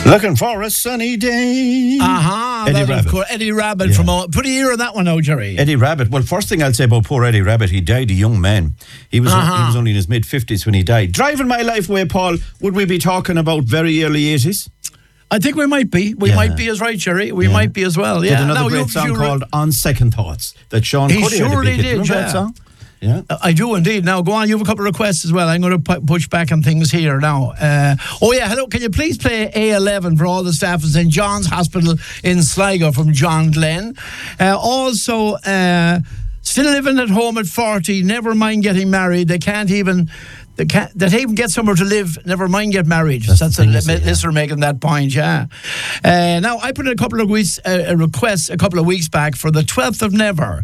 Looking for a sunny day. Eddie Rabbitt. Eddie Rabbitt from... Put a ear on that one now, Jerry. Eddie Rabbitt. Well, first thing I'll say about poor Eddie Rabbitt, he died a young man. He was only in his mid-50s when he died. Driving my life away, Paul, would we be talking about very early 80s? I think we might be. We might be as right, Jerry. We might be as well. Yeah. Did another great song called On Second Thoughts that Sean Cuddy surely had a big hit. did, that song? Yeah, I do indeed. Now, go on. You have a couple of requests as well. I'm going to push back on things here now. Hello. Can you please play A11 for all the staff in St. John's Hospital in Sligo from John Glenn? Also, still living at home at 40. Never mind getting married. They can't even get somewhere to live. Never mind get married. That's a listener making that point. Yeah. Now, I put in a couple of requests a couple of weeks back for the 12th of Never.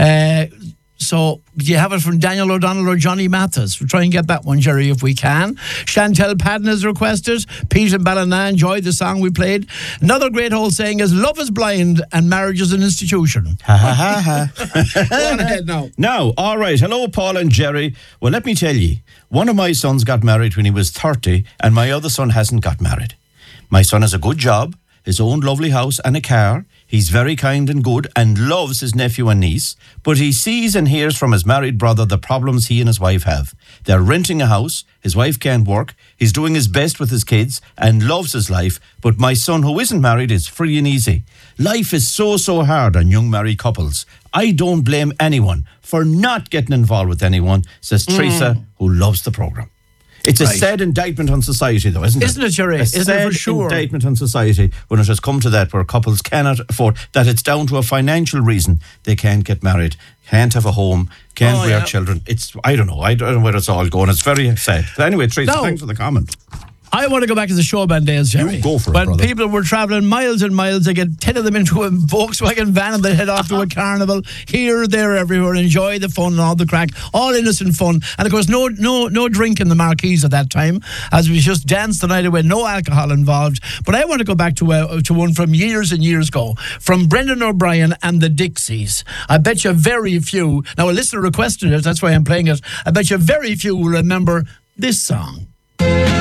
So, do you have it from Daniel O'Donnell or Johnny Mathis? We'll try and get that one, Jerry, if we can. Chantel Padden has requested. Pete and Ballina enjoyed the song we played. Another great old saying is, love is blind and marriage is an institution. Ha ha ha ha. Go on ahead now. Now, all right. Hello, Paul and Jerry. Well, let me tell you, one of my sons got married when he was 30 and my other son hasn't got married. My son has a good job, his own lovely house and a car. He's very kind and good and loves his nephew and niece, but he sees and hears from his married brother the problems he and his wife have. They're renting a house, his wife can't work, he's doing his best with his kids and loves his life, but my son who isn't married is free and easy. Life is so hard on young married couples. I don't blame anyone for not getting involved with anyone, says Teresa, who loves the programme. It's a sad indictment on society, though, isn't it? Isn't it, Jerry? Isn't it for sure? A sad indictment on society when it has come to that, where couples cannot afford, that it's down to a financial reason they can't get married, can't have a home, can't bear children. I don't know where it's all going. It's very sad. But anyway, Teresa, thanks for the comment. I want to go back to the showband days, Jerry. You go for it, when brother. People were travelling miles and miles, they get 10 of them into a Volkswagen van and they head off to a carnival here, there, everywhere, enjoy the fun and all the crack, all innocent fun. And of course, no drink in the marquees at that time, as we just danced the night away, no alcohol involved. But I want to go back to one from years and years ago, from Brendan O'Brien and the Dixies. I bet you very few, now a listener requested it, that's why I'm playing it, I bet you very few will remember this song.